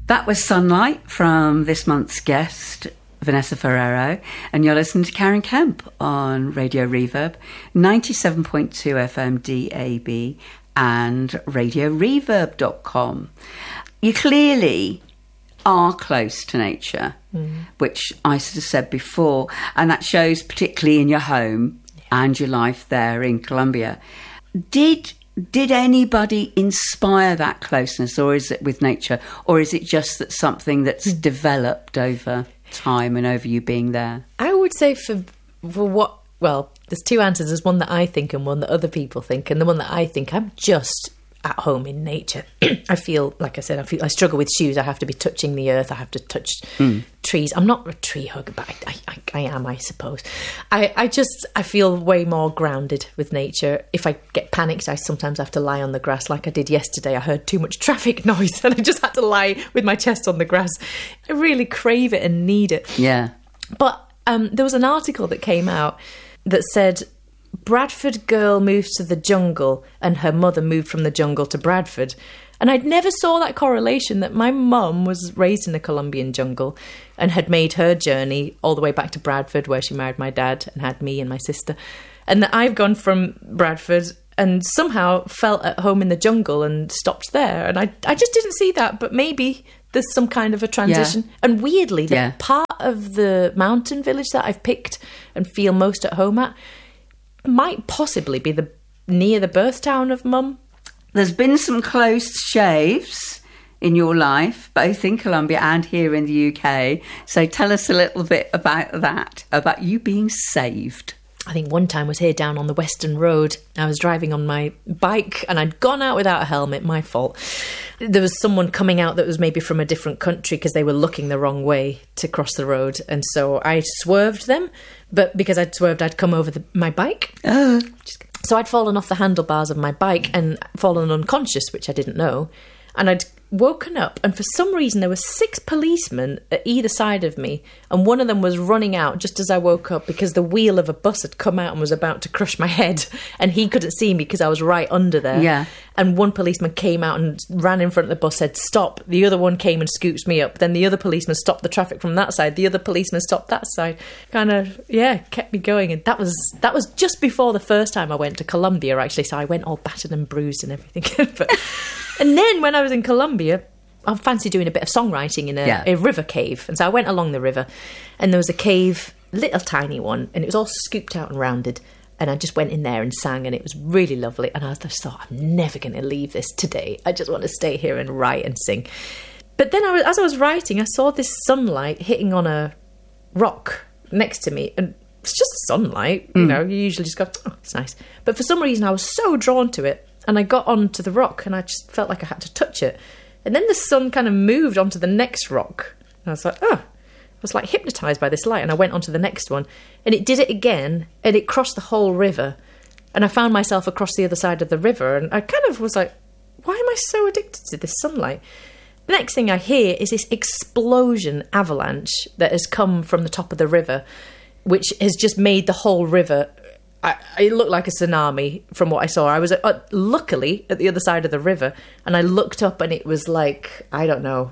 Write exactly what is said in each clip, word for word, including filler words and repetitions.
That was Sunlight from this month's guest, Vanessa Ferrero, and you're listening to Karen Kemp on Radio Reverb, ninety-seven point two F M D A B and radio reverb dot com. You clearly are close to nature, mm. which I sort of said before, and that shows particularly in your home yeah. and your life there in Colombia. Did did anybody inspire that closeness, or is it with nature, or is it just that something that's mm. developed over time and over you being there? I would say for for what, well, there's two answers. There's one that I think and one that other people think, and the one that I think, I'm just at home in nature. I feel, like I said, I feel I struggle with shoes. I have to be touching the earth. I have to touch mm. trees. I'm not a tree hugger, but I, I, I am, I suppose. I, I just, I feel way more grounded with nature. If I get panicked, I sometimes have to lie on the grass like I did yesterday. I heard too much traffic noise and I just had to lie with my chest on the grass. I really crave it and need it. Yeah. But um, there was an article that came out that said, Bradford girl moves to the jungle and her mother moved from the jungle to Bradford. And I'd never saw that correlation, that my mum was raised in the Colombian jungle and had made her journey all the way back to Bradford, where she married my dad and had me and my sister. And that I've gone from Bradford and somehow felt at home in the jungle and stopped there. And I, I just didn't see that, but maybe there's some kind of a transition. Yeah. And weirdly, the yeah. part of the mountain village that I've picked and feel most at home at might possibly be the near the birth town of Mum. There's been some close shaves in your life, both in Colombia and here in the U K. So tell us a little bit about that, about you being saved. I think one time was here down on the Western Road. I was driving on my bike and I'd gone out without a helmet, my fault. There was someone coming out that was maybe from a different country because they were looking the wrong way to cross the road. And so I swerved them, but because I'd swerved, I'd come over the, my bike. Uh. So I'd fallen off the handlebars of my bike and fallen unconscious, which I didn't know. And I'd woken up, and for some reason there were six policemen at either side of me, and one of them was running out just as I woke up because the wheel of a bus had come out and was about to crush my head, and he couldn't see me because I was right under there. Yeah. And one policeman came out and ran in front of the bus, said stop. The other one came and scooped me up. Then the other policeman stopped the traffic from that side. The other policeman stopped that side. Kind of, yeah, kept me going. And that was that was just before the first time I went to Colombia, actually. So I went all battered and bruised and everything. but, and then when I was in Colombia, I fancy doing a bit of songwriting in a, yeah. a river cave. And so I went along the river, and there was a cave, little tiny one, and it was all scooped out and rounded. And I just went in there and sang, and it was really lovely. And I just thought, I'm never going to leave this today. I just want to stay here and write and sing. But then I was, as I was writing, I saw this sunlight hitting on a rock next to me. And it's just sunlight, you mm. know, you usually just go, oh, it's nice. But for some reason, I was so drawn to it. And I got onto the rock, and I just felt like I had to touch it. And then the sun kind of moved onto the next rock. And I was like, oh. I was like hypnotised by this light, and I went on to the next one, and it did it again, and it crossed the whole river, and I found myself across the other side of the river, and I kind of was like, why am I so addicted to this sunlight? The next thing I hear is this explosion avalanche that has come from the top of the river, which has just made the whole river, I, it looked like a tsunami from what I saw. I was uh, luckily at the other side of the river, and I looked up, and it was like, I don't know,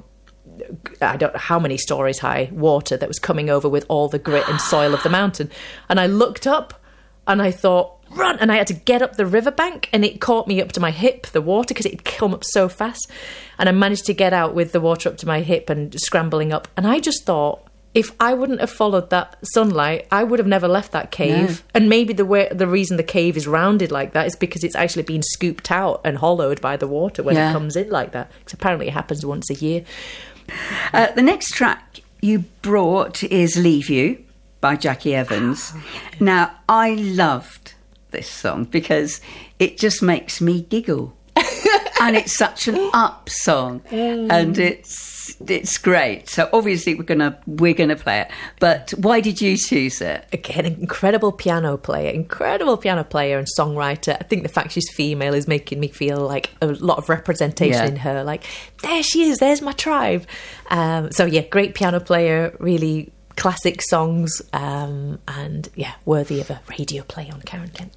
I don't know how many stories high water that was coming over with all the grit and soil of the mountain. And I looked up and I thought, run! And I had to get up the riverbank, and it caught me up to my hip, the water, because it had come up so fast. And I managed to get out with the water up to my hip and scrambling up. And I just thought, if I wouldn't have followed that sunlight, I would have never left that cave. No. And maybe the way, the reason the cave is rounded like that is because it's actually been scooped out and hollowed by the water when yeah. it comes in like that. Because apparently it happens once a year. Uh, the next track you brought is Leave You by Jackie Evans. Oh, yeah. Now, I loved this song because it just makes me giggle. And it's such an up song. Mm. And it's it's great. So obviously we're gonna we're gonna play it. But why did you choose it? Again, incredible piano player, incredible piano player and songwriter. I think the fact she's female is making me feel like a lot of representation yeah. in her. Like, there she is, there's my tribe. Um, so yeah, great piano player, really classic songs, um, and yeah, worthy of a radio play on Karen Kemp.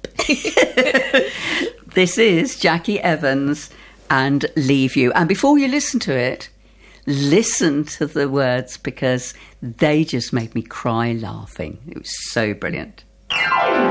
This is Jackie Evans and Leave You. And before you listen to it, listen to the words because they just made me cry laughing. It was so brilliant.